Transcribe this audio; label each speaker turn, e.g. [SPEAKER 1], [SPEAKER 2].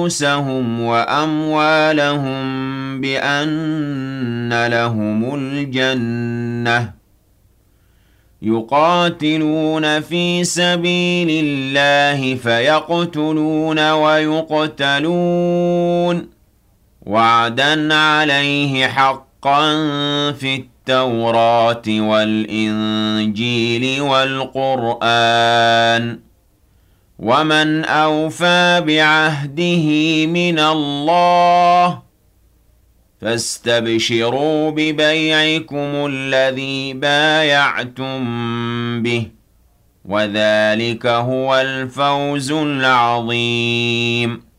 [SPEAKER 1] أنفسهم وأموالهم بأن لهم الجنة يقاتلون في سبيل الله فيقتلون ويقتلون وعدا عليه حقا في التوراة والإنجيل والقرآن ومن أوفى بعهده من الله فاستبشروا ببيعكم الذي بايعتم به وذلك هو الفوز العظيم.